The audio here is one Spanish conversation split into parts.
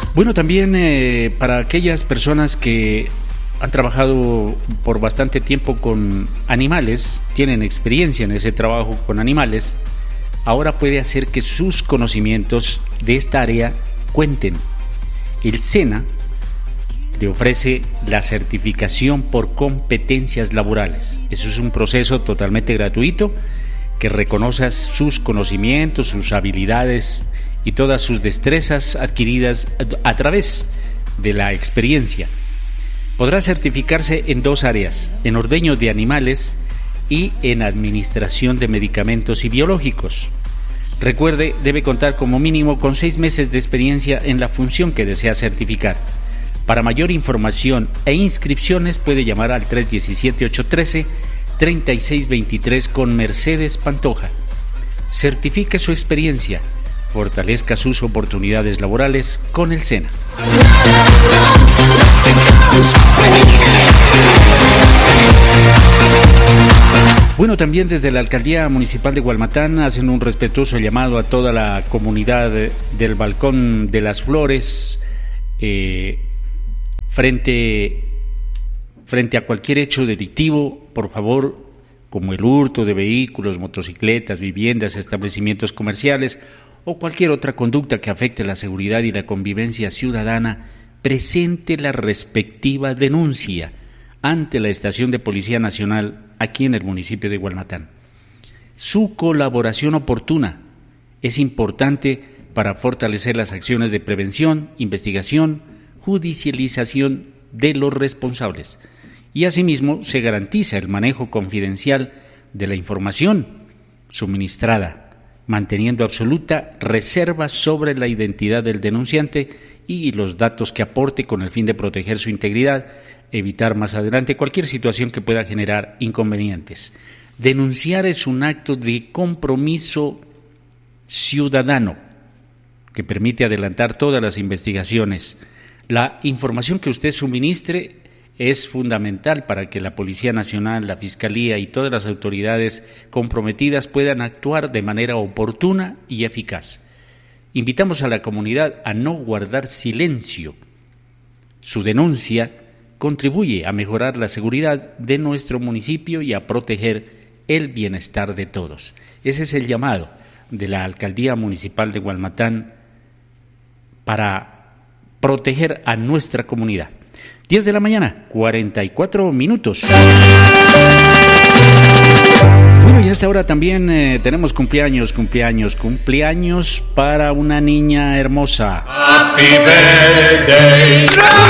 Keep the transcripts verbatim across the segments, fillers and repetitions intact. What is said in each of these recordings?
Bueno, también eh, para aquellas personas que han trabajado por bastante tiempo con animales, tienen experiencia en ese trabajo con animales, ahora puede hacer que sus conocimientos de esta área cuenten. El SENA le ofrece la certificación por competencias laborales. Eso es un proceso totalmente gratuito que reconoce sus conocimientos, sus habilidades y todas sus destrezas adquiridas a través de la experiencia. Podrá certificarse en dos áreas, en ordeño de animales y en administración de medicamentos y biológicos. Recuerde, debe contar como mínimo con seis meses de experiencia en la función que desea certificar. Para mayor información e inscripciones puede llamar al tres uno siete, ocho uno tres, tres seis dos tres con Mercedes Pantoja. Certifique su experiencia, fortalezca sus oportunidades laborales con el SENA. Bueno, también desde la Alcaldía Municipal de Gualmatán hacen un respetuoso llamado a toda la comunidad del Balcón de las Flores, eh, frente, frente a cualquier hecho delictivo, por favor, como el hurto de vehículos, motocicletas, viviendas, establecimientos comerciales o cualquier otra conducta que afecte la seguridad y la convivencia ciudadana, presente la respectiva denuncia ante la Estación de Policía Nacional aquí en el municipio de Gualmatán. Su colaboración oportuna es importante para fortalecer las acciones de prevención, investigación, judicialización de los responsables y asimismo se garantiza el manejo confidencial de la información suministrada, manteniendo absoluta reserva sobre la identidad del denunciante y los datos que aporte con el fin de proteger su integridad, evitar más adelante cualquier situación que pueda generar inconvenientes. Denunciar es un acto de compromiso ciudadano que permite adelantar todas las investigaciones. La información que usted suministre es fundamental para que la Policía Nacional, la Fiscalía y todas las autoridades comprometidas puedan actuar de manera oportuna y eficaz. Invitamos a la comunidad a no guardar silencio. Su denuncia contribuye a mejorar la seguridad de nuestro municipio y a proteger el bienestar de todos. Ese es el llamado de la Alcaldía Municipal de Gualmatán para proteger a nuestra comunidad. diez de la mañana, cuarenta y cuatro minutos. Bueno, y a esta hora también eh, tenemos cumpleaños, cumpleaños, cumpleaños para una niña hermosa. Happy birthday.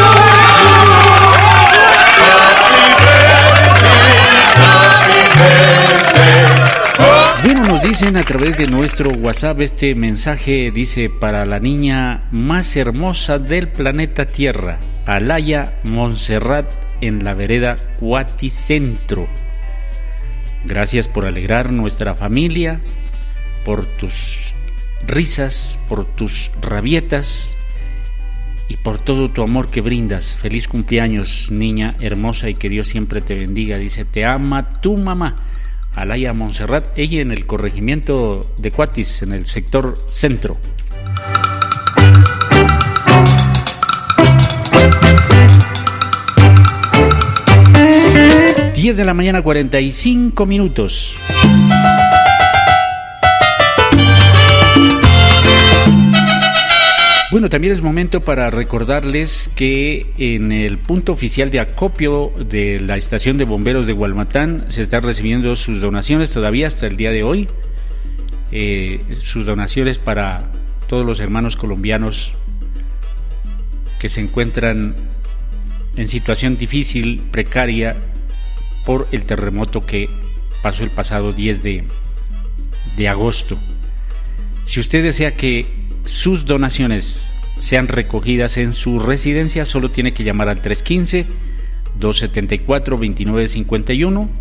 Bueno, nos dicen a través de nuestro WhatsApp este mensaje, dice, para la niña más hermosa del planeta Tierra, Alaya Montserrat, en la vereda Cuaticentro. Gracias por alegrar nuestra familia, por tus risas, por tus rabietas y por todo tu amor que brindas. Feliz cumpleaños, niña hermosa, y que Dios siempre te bendiga. Dice, te ama tu mamá, Alaya Montserrat, ella en el corregimiento de Cuatis, en el sector centro. diez de la mañana, cuarenta y cinco minutos. Bueno, también es momento para recordarles que en el punto oficial de acopio de la estación de bomberos de Gualmatán se están recibiendo sus donaciones todavía hasta el día de hoy, eh, sus donaciones para todos los hermanos colombianos que se encuentran en situación difícil, precaria, por el terremoto que pasó el pasado diez de agosto. Si usted desea que sus donaciones sean recogidas en su residencia, solo tiene que llamar al tres uno cinco, dos siete cuatro, dos nueve cinco uno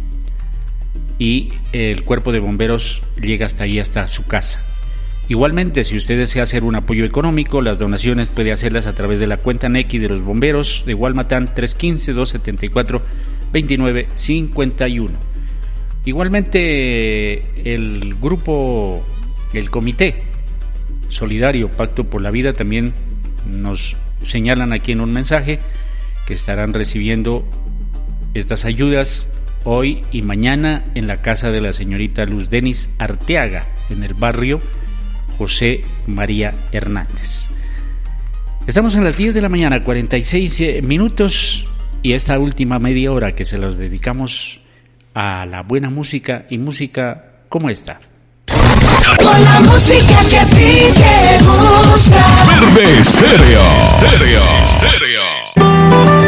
y el cuerpo de bomberos llega hasta ahí, hasta su casa. Igualmente, si usted desea hacer un apoyo económico, las donaciones puede hacerlas a través de la cuenta Nequi de los bomberos de Gualmatán, tres uno cinco, dos siete cuatro, dos nueve cinco uno. Igualmente, el grupo, el comité solidario Pacto por la Vida también nos señalan aquí en un mensaje que estarán recibiendo estas ayudas hoy y mañana en la casa de la señorita Luz Denis Arteaga, en el barrio José María Hernández. Estamos en las diez de la mañana, cuarenta y seis minutos, y esta última media hora que se los dedicamos a la buena música y música como esta. Con la música que a ti te gusta. Verde Estéreo. Estéreo. Estéreo.